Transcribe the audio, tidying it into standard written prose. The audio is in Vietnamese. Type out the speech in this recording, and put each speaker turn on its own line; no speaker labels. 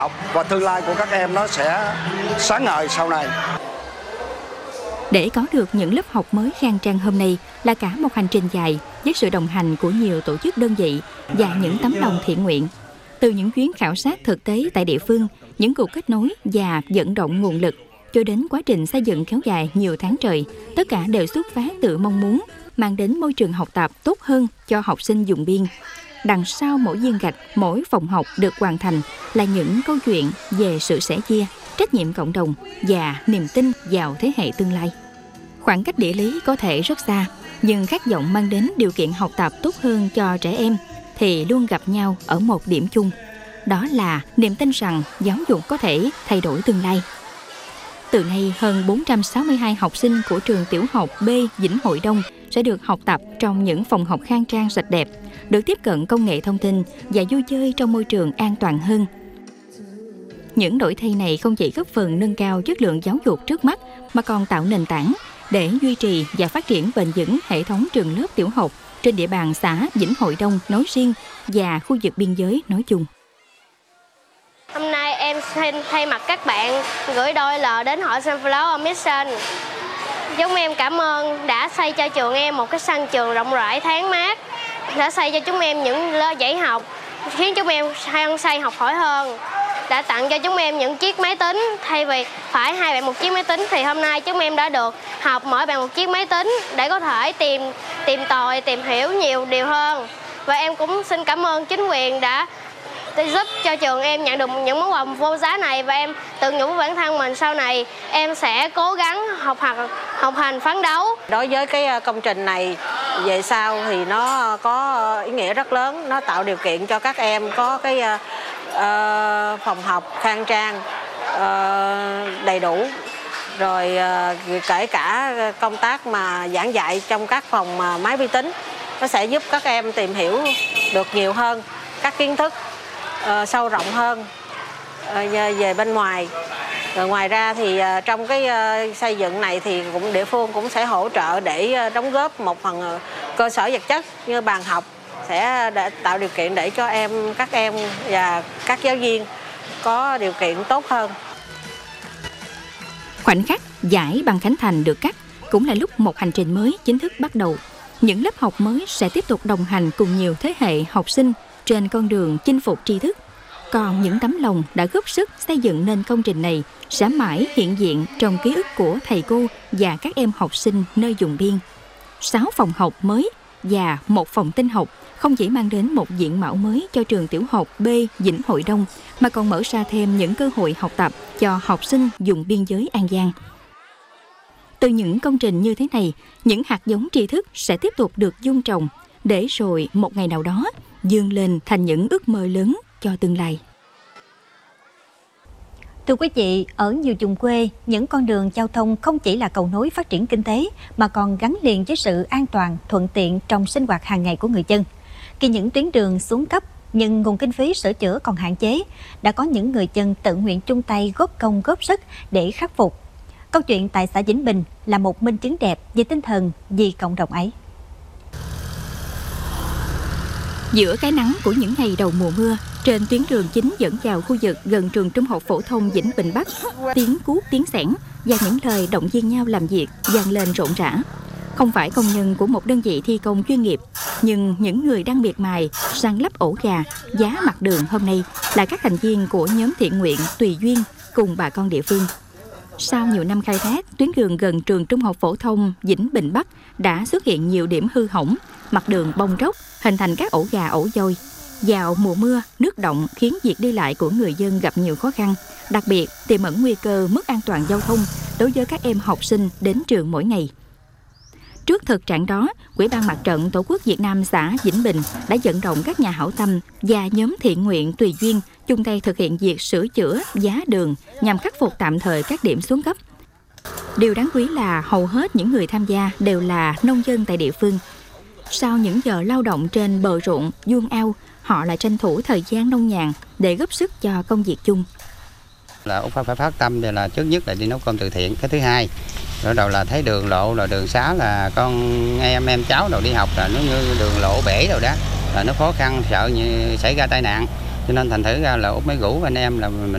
Và tương lai của các em nó sẽ sáng ngời sau này.
Để có được những lớp học mới khang trang hôm nay là cả một hành trình dài với sự đồng hành của nhiều tổ chức đơn vị và những tấm lòng thiện nguyện. Từ những chuyến khảo sát thực tế tại địa phương, những cuộc kết nối và vận động nguồn lực, cho đến quá trình xây dựng kéo dài nhiều tháng trời, tất cả đều xuất phát từ mong muốn mang đến môi trường học tập tốt hơn cho học sinh vùng biên. Đằng sau mỗi viên gạch, mỗi phòng học được hoàn thành là những câu chuyện về sự sẻ chia, trách nhiệm cộng đồng và niềm tin vào thế hệ tương lai. Khoảng cách địa lý có thể rất xa, nhưng khát vọng mang đến điều kiện học tập tốt hơn cho trẻ em thì luôn gặp nhau ở một điểm chung. Đó là niềm tin rằng giáo dục có thể thay đổi tương lai. Từ nay, hơn 462 học sinh của trường tiểu học B Vĩnh Hội Đông sẽ được học tập trong những phòng học khang trang sạch đẹp, được tiếp cận công nghệ thông tin và vui chơi trong môi trường an toàn hơn. Những đổi thay này không chỉ góp phần nâng cao chất lượng giáo dục trước mắt mà còn tạo nền tảng để duy trì và phát triển bền vững hệ thống trường lớp tiểu học trên địa bàn xã Vĩnh Hội Đông nói riêng và khu vực biên giới nói chung.
Hôm nay em xin thay mặt các bạn gửi đôi lời đến hội Sunflower Mission. Chúng em cảm ơn đã xây cho trường em một cái sân trường rộng rãi thoáng mát, đã xây cho chúng em những dãy học khiến chúng em hăng say học hỏi hơn, đã tặng cho chúng em những chiếc máy tính thay vì phải hai bạn một chiếc máy tính, thì hôm nay chúng em đã được học mỗi bạn một chiếc máy tính để có thể tìm hiểu nhiều điều hơn. Và em cũng xin cảm ơn chính quyền đã giúp cho trường em nhận được những món quà vô giá này, và em tự nhủ với bản thân mình sau này em sẽ cố gắng học hành phấn đấu.
Đối với cái công trình này về sau thì nó có ý nghĩa rất lớn, nó tạo điều kiện cho các em có cái phòng học khang trang đầy đủ, rồi kể cả công tác mà giảng dạy trong các phòng máy vi tính, nó sẽ giúp các em tìm hiểu được nhiều hơn các kiến thức sâu rộng hơn về bên ngoài. Rồi ngoài ra thì trong cái xây dựng này thì địa phương cũng sẽ hỗ trợ để đóng góp một phần cơ sở vật chất như bàn học, sẽ tạo điều kiện để cho các em và các giáo viên có điều kiện tốt hơn.
Khoảnh khắc giải bằng khánh thành được cắt cũng là lúc một hành trình mới chính thức bắt đầu. Những lớp học mới sẽ tiếp tục đồng hành cùng nhiều thế hệ học sinh trên con đường chinh phục tri thức. Còn những tấm lòng đã góp sức xây dựng nên công trình này sẽ mãi hiện diện trong ký ức của thầy cô và các em học sinh nơi vùng biên. 6 phòng học mới và một phòng tin học không chỉ mang đến một diện mạo mới cho trường tiểu học B Vĩnh Hội Đông, mà còn mở ra thêm những cơ hội học tập cho học sinh vùng biên giới An Giang. Từ những công trình như thế này, những hạt giống tri thức sẽ tiếp tục được vun trồng, để rồi một ngày nào đó vươn lên thành những ước mơ lớn cho tương lai.
Thưa quý vị, ở nhiều vùng quê, những con đường giao thông không chỉ là cầu nối phát triển kinh tế mà còn gắn liền với sự an toàn, thuận tiện trong sinh hoạt hàng ngày của người dân. Khi những tuyến đường xuống cấp nhưng nguồn kinh phí sửa chữa còn hạn chế, đã có những người dân tự nguyện chung tay góp công góp sức để khắc phục. Câu chuyện tại xã Vĩnh Bình là một minh chứng đẹp về tinh thần vì cộng đồng ấy.
Giữa cái nắng của những ngày đầu mùa mưa, trên tuyến đường chính dẫn vào khu vực gần trường Trung học phổ thông Vĩnh Bình Bắc, tiếng cuốc tiếng xẻng và những lời động viên nhau làm việc vang lên rộn rã. Không phải công nhân của một đơn vị thi công chuyên nghiệp, nhưng những người đang miệt mài san lấp ổ gà, giá mặt đường hôm nay là các thành viên của nhóm thiện nguyện Tùy Duyên cùng bà con địa phương. Sau nhiều năm khai thác, tuyến đường gần trường Trung học phổ thông Vĩnh Bình Bắc đã xuất hiện nhiều điểm hư hỏng, mặt đường bong tróc, hình thành các ổ gà ổ dôi. Vào mùa mưa, nước động khiến việc đi lại của người dân gặp nhiều khó khăn, đặc biệt tiềm ẩn nguy cơ mất an toàn giao thông đối với các em học sinh đến trường mỗi ngày. Trước thực trạng đó, Ủy ban Mặt trận Tổ quốc Việt Nam xã Vĩnh Bình đã vận động các nhà hảo tâm và nhóm thiện nguyện Tùy Duyên chung tay thực hiện việc sửa chữa giá đường nhằm khắc phục tạm thời các điểm xuống cấp. Điều đáng quý là hầu hết những người tham gia đều là nông dân tại địa phương. Sau những giờ lao động trên bờ ruộng, vuông ao, họ lại tranh thủ thời gian nông nhàn để góp sức cho công việc chung.
Là Út phải phát tâm thì là trước nhất là đi nấu cơm từ thiện, cái thứ hai rồi đầu là thấy đường lộ rồi đường xá là con em cháu đầu đi học là nó như đường lộ bể rồi đó, là nó khó khăn sợ như xảy ra tai nạn, cho nên thành thử ra là Út mới rủ anh em là mình